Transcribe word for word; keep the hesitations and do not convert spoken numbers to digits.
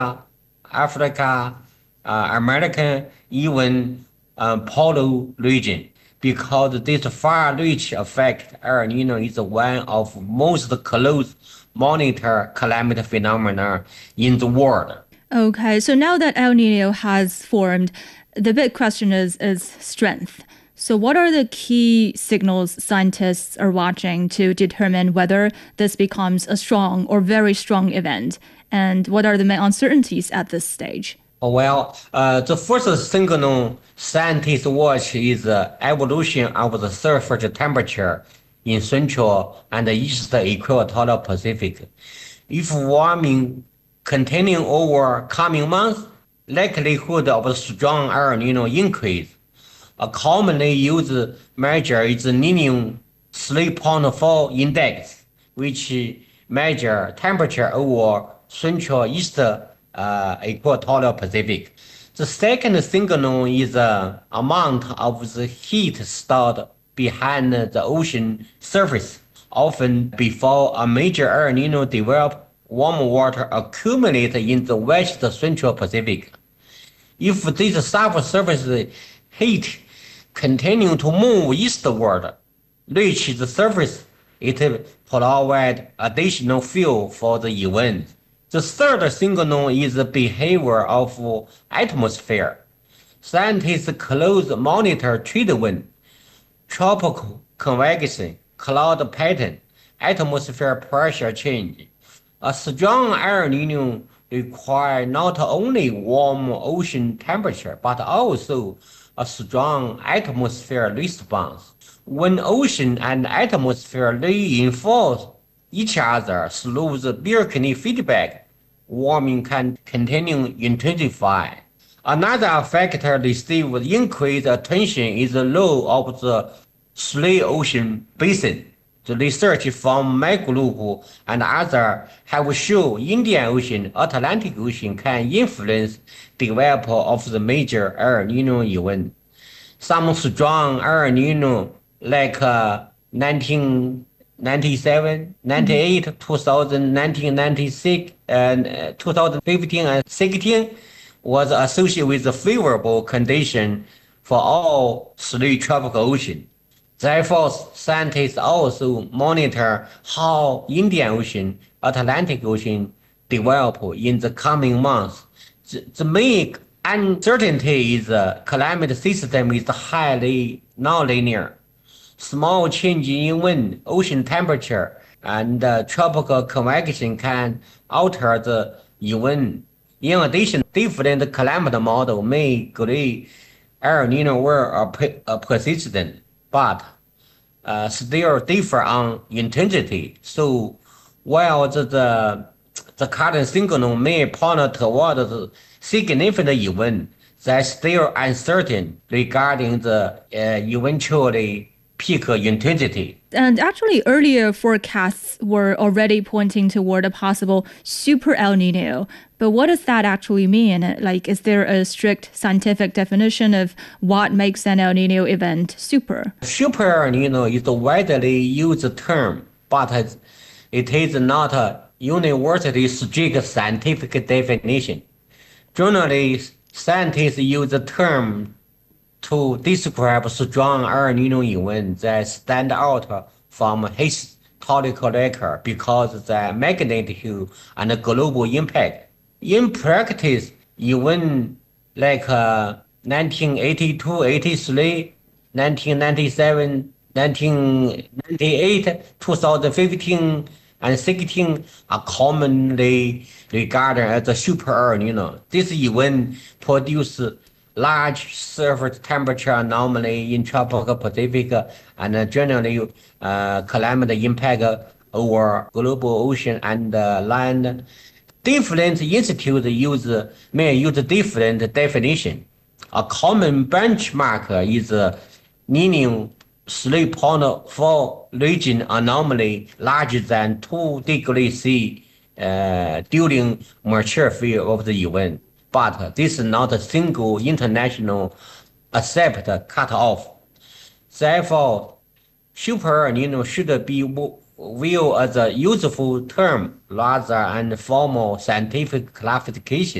Africa, uh, American, even uh, Polo region, because this far-reach effect El Nino is one of most close monitor climate phenomena in the world. Okay, so now that El Nino has formed, the big question is is strength. So, what are the key signals scientists are watching to determine whether this becomes a strong or very strong event? And what are the main uncertainties at this stage? Well, uh, the first signal scientists watch is the evolution of the surface temperature in central and east equatorial Pacific. If warming continuing over coming months, likelihood of a strong El Nino increase. A commonly used measure is the Ninian three point four index, which measure temperature over central east uh, equatorial Pacific. The second signal is the amount of the heat stored behind the ocean surface. Often before a major El Nino develops, warm water accumulates in the west central Pacific. If this subsurface heat continue to move eastward, reach the surface, it provides additional fuel for the event. The third signal is the behavior of atmosphere. Scientists closely monitor trade wind, tropical convection, cloud pattern, atmosphere pressure change. A strong El Nino requires not only warm ocean temperature but also a strong atmosphere response. When ocean and atmosphere reinforce each other through the Birkeland feedback, warming can continue intensify. Another factor receives increased attention is the role of the three ocean basin. The research from my group and others have shown Indian Ocean, Atlantic Ocean can influence development of the major El Nino event. Some strong El Nino like uh, nineteen ninety-seven, ninety-eight, two thousand, nineteen ninety-six, and uh, two thousand fifteen and sixteen was associated with the favorable condition for all three tropical oceans. Therefore, scientists also monitor how Indian Ocean, Atlantic Ocean develop in the coming months. The, the main uncertainty is the climate system is highly nonlinear. Small change in wind, ocean temperature, and uh, tropical convection can alter the event. In addition, different climate model may agree El Nino will uh, persistent, but uh, still differ on intensity. So while the, the, the current signal may point toward the significant event, there's still uncertain regarding the uh, eventually peak intensity. And actually, earlier forecasts were already pointing toward a possible super El Nino. But what does that actually mean? Like, is there a strict scientific definition of what makes an El Nino event super? Super El Nino is a widely used term, but it is not a universally strict scientific definition. Generally, scientists use the term to describe strong El Nino events that stand out from historical record because of their magnitude and global impact. In practice, even like uh, nineteen eighty-two, eighty-three, nineteen ninety-seven, nineteen ninety-eight, two thousand fifteen, and sixteen are commonly regarded as a super El Nino. This event produces large surface temperature anomaly in tropical Pacific and generally uh, climate impact over global ocean and uh, land. Different institutes use may use different definition. A common benchmark is uh, Ninian three point four region anomaly larger than two degrees C uh, during mature phase of the event. But this is not a single international accept cutoff. Therefore, super El Nino should be view as a useful term rather than formal scientific classification.